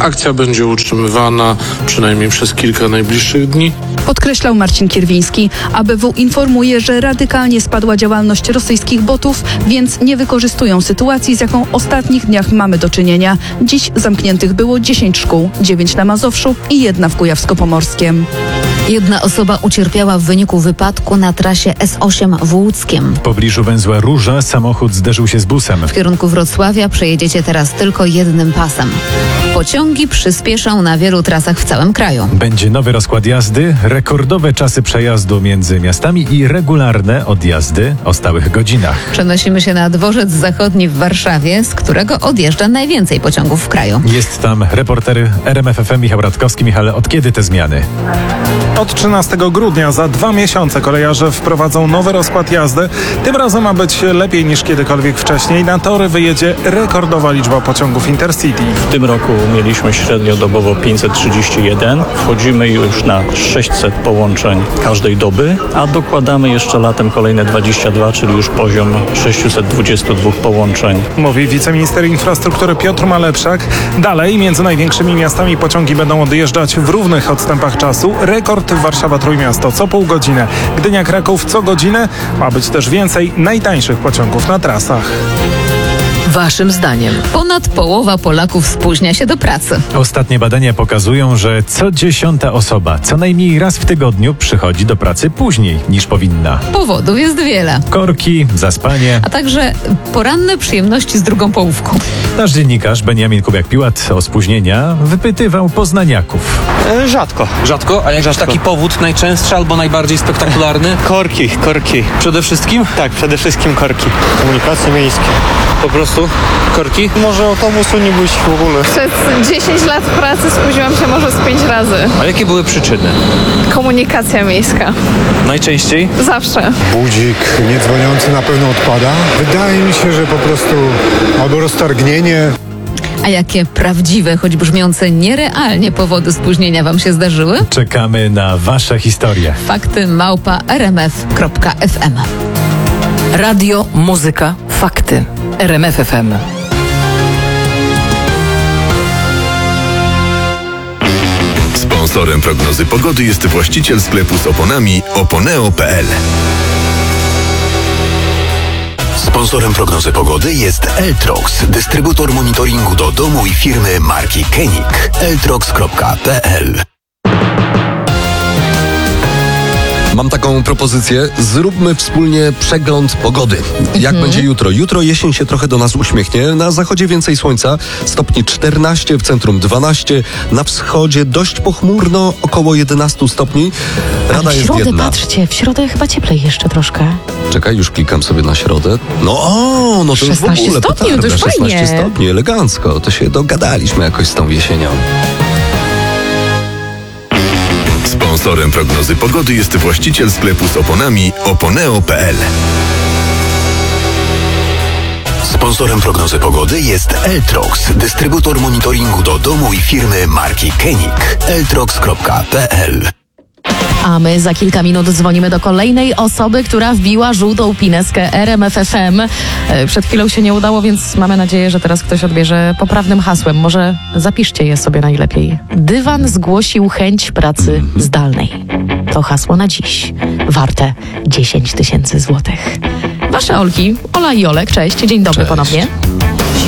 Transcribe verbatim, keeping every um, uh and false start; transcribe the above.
Akcja będzie utrzymywana przynajmniej przez kilka najbliższych dni. Podkreślał Marcin Kierwiński. A B W informuje, że radykalnie spadła działalność rosyjskich botów, więc nie wykorzystują sytuacji, z jaką w ostatnich dniach mamy do czynienia. Dziś zamkniętych było dziesięć szkół, dziewięć na Mazowszu i jedna w Kujawsko-Pomorskiem. Jedna osoba ucierpiała w wyniku wypadku na trasie S osiem w Łódzkiem. W pobliżu węzła Róża samochód zderzył się z busem. W kierunku Wrocławia przejedziecie teraz tylko jednym pasem. Pociągi przyspieszą na wielu trasach w całym kraju. Będzie nowy rozkład jazdy, rekordowe czasy przejazdu między miastami i regularne odjazdy o stałych godzinach. Przenosimy się na dworzec zachodni w Warszawie, z którego odjeżdża najwięcej pociągów w kraju. Jest tam reporter R M F F M Michał Radkowski. Michale, od kiedy te zmiany? Od trzynastego grudnia, za dwa miesiące kolejarze wprowadzą nowy rozkład jazdy. Tym razem ma być lepiej niż kiedykolwiek wcześniej. Na tory wyjedzie rekordowa liczba pociągów Intercity. W tym roku mieliśmy średnio dobowo pięćset trzydzieści jeden. Wchodzimy już na sześćset połączeń każdej doby, a dokładamy jeszcze latem kolejne dwadzieścia dwa, czyli już poziom sześćset dwadzieścia dwa połączeń. Mówi wiceminister infrastruktury Piotr Malepszak. Dalej między największymi miastami pociągi będą odjeżdżać w równych odstępach czasu. Rekord Warszawa-Trójmiasto co pół godziny. Gdynia-Kraków co godzinę. Ma być też więcej najtańszych pociągów na trasach. Waszym zdaniem Ponad połowa Polaków spóźnia się do pracy. Ostatnie badania pokazują, że co dziesiąta osoba co najmniej raz w tygodniu przychodzi do pracy później niż powinna. Powodów jest wiele. Korki, zaspanie. A także poranne przyjemności z drugą połówką. Nasz dziennikarz Beniamin Kubiak-Piłat o spóźnienia wypytywał poznaniaków. E, rzadko. Rzadko? A jakże taki powód najczęstszy albo najbardziej spektakularny? Korki, korki. Przede wszystkim? Tak, przede wszystkim korki. Komunikacje miejskie. Po prostu korki? Może autobusu nie być w ogóle. Przez dziesięć lat pracy spóźniłam się może z pięć razy. A jakie były przyczyny? Komunikacja miejska. Najczęściej? Zawsze. Budzik niedzwoniący na pewno odpada. Wydaje mi się, że po prostu albo roztargnienie. A jakie prawdziwe, choć brzmiące nierealnie powody spóźnienia wam się zdarzyły? Czekamy na wasze historie. Fakty małpa r m f kropka f m. radio, muzyka, fakty. R M F F M. Sponsorem prognozy pogody jest właściciel sklepu z oponami oponeo kropka p l. Sponsorem prognozy pogody jest Eltrox, dystrybutor monitoringu do domu i firmy marki Koenig. eltrox kropka p l. Mam taką propozycję. Zróbmy wspólnie przegląd pogody. Jak Mhm. będzie jutro? Jutro jesień się trochę do nas uśmiechnie. Na zachodzie więcej słońca. Stopni czternaście, w centrum dwanaście. Na wschodzie dość pochmurno, około jedenaście stopni. Rada Ale w jest środę, jedna. patrzcie, w środę chyba cieplej jeszcze troszkę. Czekaj, już klikam sobie na środę. No o, no to już w szesnaście ogóle stopni, petarda. to już szesnaście fajnie. stopni, elegancko. To się dogadaliśmy jakoś z tą jesienią. Sponsorem prognozy pogody jest właściciel sklepu z oponami oponeo kropka p l. Sponsorem prognozy pogody jest Eltrox, dystrybutor monitoringu do domu i firmy marki Koenig. eltrox kropka p l. A my za kilka minut dzwonimy do kolejnej osoby, która wbiła żółtą pineskę R M F F M. E, Przed chwilą się nie udało, więc mamy nadzieję, że teraz ktoś odbierze poprawnym hasłem. Może zapiszcie je sobie najlepiej. Dywan zgłosił chęć pracy zdalnej. To hasło na dziś. Warte dziesięć tysięcy złotych. Wasze Olki, Ola i Olek, cześć. Dzień dobry Cześć. ponownie.